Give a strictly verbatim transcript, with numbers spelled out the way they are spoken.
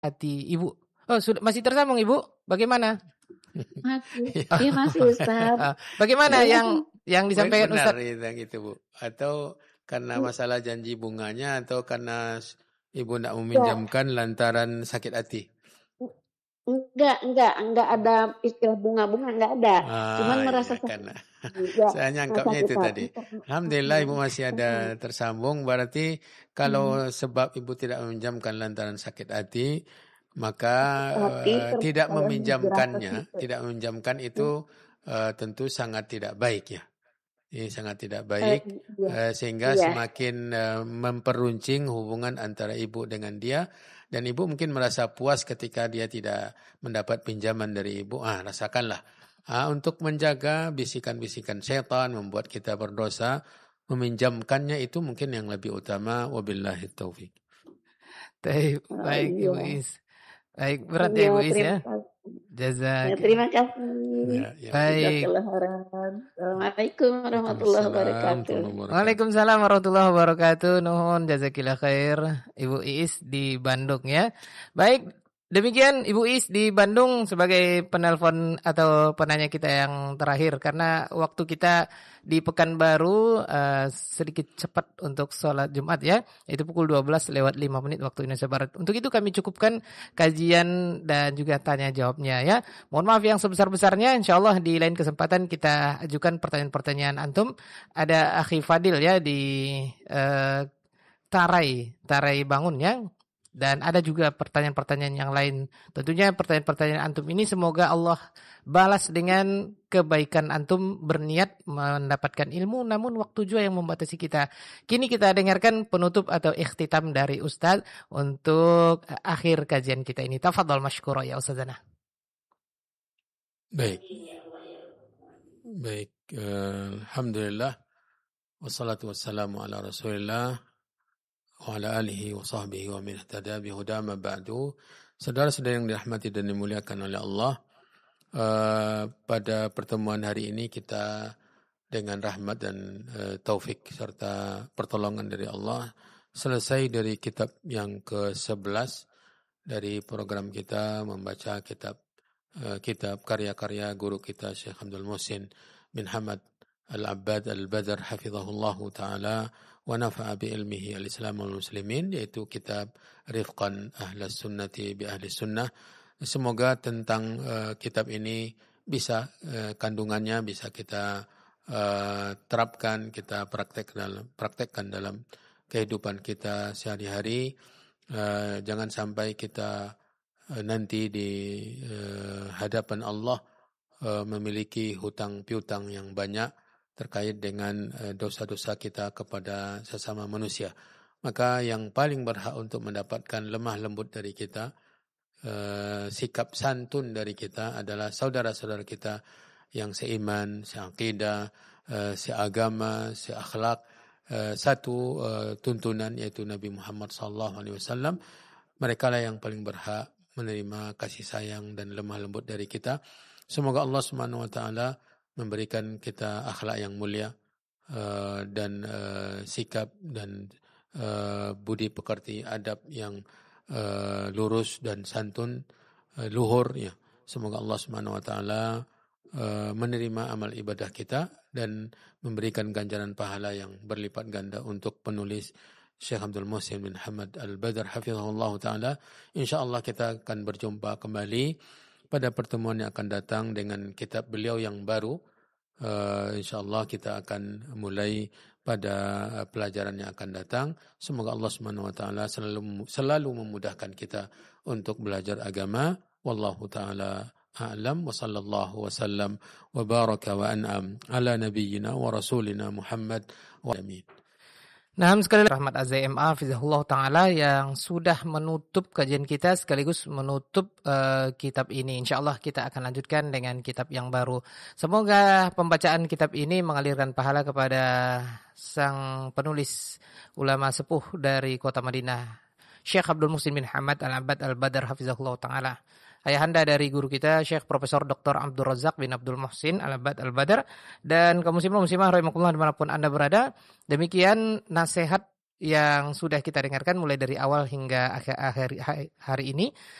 hati Ibu. Oh, sudah masih tersambung Ibu? Bagaimana? Masih, iya masih Ustaz. Bagaimana Ya, yang yang disampaikan Benar Ustaz? yang itu Bu. Atau karena masalah janji bunganya atau karena Ibu tidak meminjamkan lantaran sakit hati? Enggak, enggak, enggak ada istilah bunga-bunga, enggak ada. Ah, Cuman iya, merasa sakit. karena Ya, saya nyangkapnya itu tadi. Alhamdulillah Ibu masih ada tersambung. Berarti kalau sebab Ibu tidak meminjamkan lantaran sakit hati, maka hati, uh, tidak saya meminjamkannya, dirasa tidak meminjamkan itu uh, tentu sangat tidak baik ya. Ini sangat tidak Eh, baik iya, uh, sehingga iya. semakin uh, memperuncing hubungan antara ibu dengan dia, dan ibu mungkin merasa puas ketika dia tidak mendapat pinjaman dari ibu. Ah, rasakanlah. Ah, untuk menjaga bisikan-bisikan setan membuat kita berdosa, meminjamkannya itu mungkin yang lebih utama. Wabillahi taufik. Baik, Oh, baik iya. Ibu Is. Baik, berat ya Iya, Ibu Is terima ya. kasih. Jazak. Ya, terima kasih. Ya, ya. Baik. Assalamualaikum warahmatullahi wabarakatuh. Waalaikumsalam warahmatullahi wabarakatuh. Nuhun jazakillah khair Ibu Iis di Bandung ya. Baik, demikian Ibu Iis di Bandung sebagai penelpon atau penanya kita yang terakhir, karena waktu kita di Pekanbaru uh, sedikit cepat untuk sholat Jumat ya, itu pukul dua belas lewat lima menit waktu Indonesia Barat. Untuk itu kami cukupkan kajian dan juga tanya jawabnya ya. Mohon maaf yang sebesar-besarnya, insyaallah di lain kesempatan kita ajukan pertanyaan-pertanyaan antum. Ada Akhi Fadil ya di uh, Tarai, Tarai Bangun ya. Dan ada juga pertanyaan-pertanyaan yang lain. Tentunya pertanyaan-pertanyaan antum ini semoga Allah balas dengan kebaikan antum berniat mendapatkan ilmu, namun waktu juga yang membatasi kita. Kini kita dengarkan penutup atau ikhtitam dari Ustaz untuk akhir kajian kita ini. Tafadhol masykura ya Ustazana. Baik. Baik. Uh, Alhamdulillah. Wassalatu wassalamu ala Rasulillah wa ala alihi wa sahbihi wa min ihtada bihuda ma ba'du. Saudara-saudara yang dirahmati dan dimuliakan oleh Allah, uh, pada pertemuan hari ini kita dengan rahmat dan uh, taufik serta pertolongan dari Allah selesai dari kitab yang ke sebelas dari program kita membaca kitab uh, kitab karya-karya guru kita Syekh Abdul Muhsin bin Hamad Al-Abbad Al-Badr hafizahullahu ta'ala wa nafa'a bi ilmihi al-Islam wal muslimin, yaitu kitab Rifqan Ahlus Sunnati bi Ahli Sunnah. Semoga tentang uh, kitab ini bisa uh, kandungannya bisa kita uh, terapkan, kita praktek dalam praktekkan dalam kehidupan kita sehari-hari. Uh, jangan sampai kita uh, nanti di uh, hadapan Allah uh, memiliki hutang piutang yang banyak terkait dengan uh, dosa-dosa kita kepada sesama manusia. Maka yang paling berhak untuk mendapatkan lemah lembut dari kita, uh, sikap santun dari kita adalah saudara-saudara kita yang seiman, seakidah, uh, seagama, seakhlak, uh, satu uh, tuntunan yaitu Nabi Muhammad sallallahu alaihi wasallam. Mereka lah yang paling berhak menerima kasih sayang dan lemah lembut dari kita. Semoga Allah Subhanahu wa taala memberikan kita akhlak yang mulia uh, dan uh, sikap dan uh, budi pekerti, adab yang uh, lurus dan santun, uh, luhur ya. Semoga Allah Subhanahu wa taala uh, menerima amal ibadah kita dan memberikan ganjaran pahala yang berlipat ganda untuk penulis Syekh Abdul Muhsin bin Hamad Al-Badr hafizahullah ta'ala. InsyaAllah kita akan berjumpa kembali pada pertemuan yang akan datang dengan kitab beliau yang baru. Uh, InsyaAllah kita akan mulai pada pelajaran yang akan datang. Semoga Allah Subhanahu wa taala selalu selalu memudahkan kita untuk belajar agama. Wallahu taala a'lam wa sallallahu wasallam wa baraka wa an'am ala nabiyyina wa rasulina Muhammad wa amin. Nah, sekali lagi rahmat azza M A fizahullah ta'ala yang sudah menutup kajian kita sekaligus menutup uh, kitab ini. InsyaAllah kita akan lanjutkan dengan kitab yang baru. Semoga pembacaan kitab ini mengalirkan pahala kepada sang penulis ulama sepuh dari kota Madinah, Syekh Abdul Muhsin bin Hamad Al-Abbad Al-Badr hafizahullah ta'ala. Ayahanda dari guru kita Syekh Profesor Doktor Abdul Razak bin Abdul Muhsin Al-Abbad Al-Badr, dan kaum muslimin muslimah rahimakumullah dimanapun Anda berada. Demikian nasihat yang sudah kita dengarkan mulai dari awal hingga akhir, akhir hari ini.